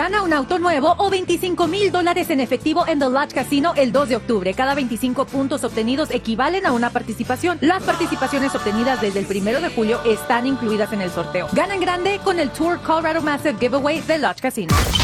Gana un auto nuevo o $25,000 en efectivo en The Lodge Casino el 2 de octubre. Cada 25 puntos obtenidos equivalen a una participación. Las participaciones obtenidas desde el 1 de julio están incluidas en el sorteo. Gana en grande con el Tour Colorado Massive Giveaway de Lodge Casino.